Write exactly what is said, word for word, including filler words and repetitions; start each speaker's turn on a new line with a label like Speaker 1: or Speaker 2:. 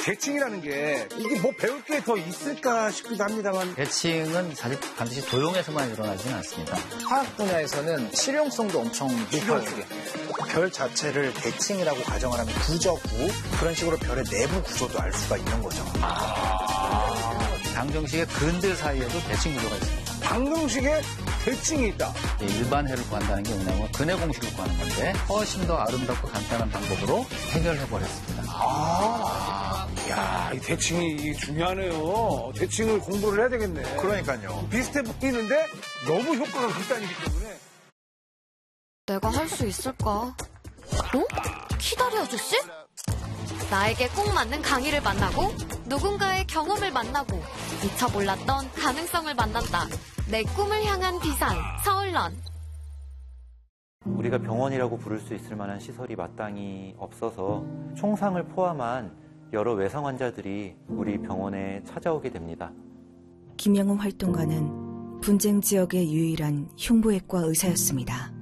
Speaker 1: 대칭이라는 게 이게 뭐 배울 게 더 있을까 싶기도 합니다만.
Speaker 2: 대칭은 사실 반드시 도용에서만 일어나지는 않습니다.
Speaker 3: 화학 분야에서는 실용성도 엄청 높아요.
Speaker 4: 별 자체를 대칭이라고 가정을 하면 구조구 그런 식으로 별의 내부 구조도 알 수가 있는 거죠.
Speaker 2: 아, 방정식의 근들 사이에도 대칭 구조가 있습니다.
Speaker 1: 방정식에 대칭이 있다.
Speaker 2: 일반 해를 구한다는 게 뭐냐면 근해 공식을 구하는 건데 훨씬 더 아름답고 간단한 방법으로 해결해버렸습니다.
Speaker 1: 아, 야, 이 대칭이 중요하네요. 대칭을 공부를 해야 되겠네.
Speaker 4: 그러니까요.
Speaker 1: 비슷해 보이는데 너무 효과가 극단이기 때문에.
Speaker 5: 내가 할 수 있을까? 어? 키다리 아저씨? 나에게 꼭 맞는 강의를 만나고 누군가의 경험을 만나고 미처 몰랐던 가능성을 만난다. 내 꿈을 향한 비상, 서울런.
Speaker 6: 우리가 병원이라고 부를 수 있을 만한 시설이 마땅히 없어서 총상을 포함한 여러 외상 환자들이 우리 병원에 찾아오게 됩니다.
Speaker 7: 김영웅 활동가는 분쟁 지역의 유일한 흉부외과 의사였습니다.